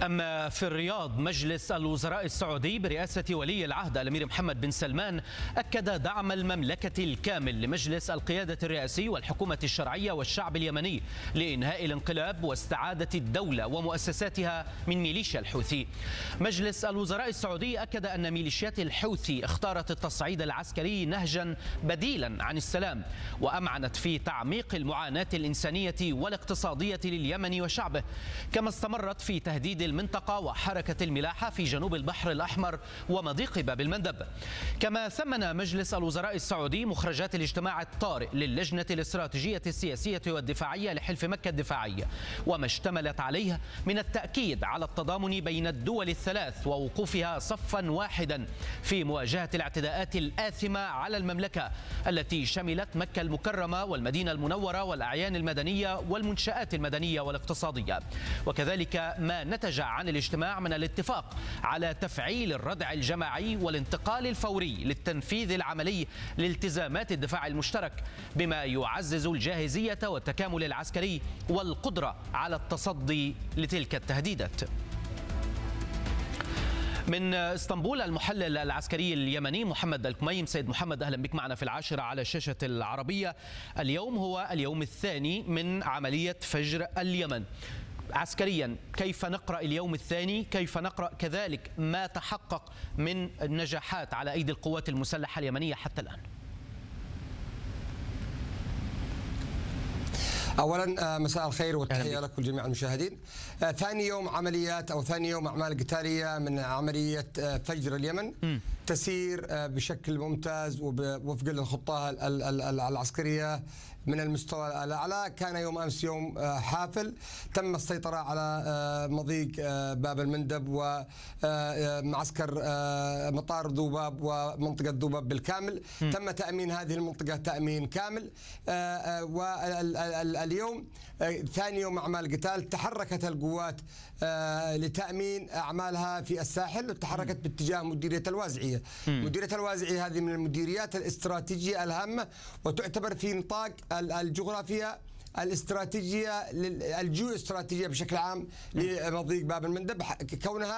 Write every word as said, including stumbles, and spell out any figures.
أما في الرياض، مجلس الوزراء السعودي برئاسة ولي العهد الأمير محمد بن سلمان أكد دعم المملكة الكامل لمجلس القيادة الرئاسي والحكومة الشرعية والشعب اليمني لإنهاء الانقلاب واستعادة الدولة ومؤسساتها من ميليشيا الحوثي. مجلس الوزراء السعودي أكد أن ميليشيات الحوثي اختارت التصعيد العسكري نهجا بديلا عن السلام، وأمعنت في تعميق المعاناة الإنسانية والاقتصادية لليمن وشعبه، كما استمرت في تهديد المنطقة وحركة الملاحة في جنوب البحر الأحمر ومضيق باب المندب. كما ثمن مجلس الوزراء السعودي مخرجات الاجتماع الطارئ للجنة الاستراتيجية السياسية والدفاعية لحلف مكة الدفاعي وما اشتملت عليه من التأكيد على التضامن بين الدول الثلاث ووقوفها صفا واحدا في مواجهة الاعتداءات الآثمة على المملكة التي شملت مكة المكرمة والمدينة المنورة والأعيان المدنية والمنشآت المدنية والاقتصادية، وكذلك ما نتج عن الاجتماع من الاتفاق على تفعيل الردع الجماعي والانتقال الفوري للتنفيذ العملي لالتزامات الدفاع المشترك، بما يعزز الجاهزية والتكامل العسكري والقدرة على التصدي لتلك التهديدات. من اسطنبول، المحلل العسكري اليمني محمد الكميم. سيد محمد، أهلا بك معنا في العاشرة على شاشة العربية. اليوم هو اليوم الثاني من عملية فجر اليمن. عسكريا كيف نقرأ اليوم الثاني؟ كيف نقرأ كذلك ما تحقق من النجاحات على أيدي القوات المسلحة اليمنية حتى الآن؟ اولا مساء الخير والتحيه لك ولجميع المشاهدين. ثاني يوم عمليات او ثاني يوم اعمال قتاليه من عمليه فجر اليمن م. تسير بشكل ممتاز ووفق الخطه العسكريه من المستوى الأعلى. كان يوم أمس يوم حافل، تم السيطرة على مضيق باب المندب ومعسكر مطار ذوباب ومنطقة ذوباب بالكامل. م. تم تأمين هذه المنطقة تأمين كامل. واليوم ثاني يوم أعمال قتال، تحركت القوات لتأمين أعمالها في الساحل، تحركت باتجاه مديرية الوازعية. م. مديرية الوازعية هذه من المديريات الاستراتيجية الهامة، وتعتبر في نطاق الجغرافيا الاستراتيجية الجيو استراتيجية بشكل عام لمضيق باب المندب، كونها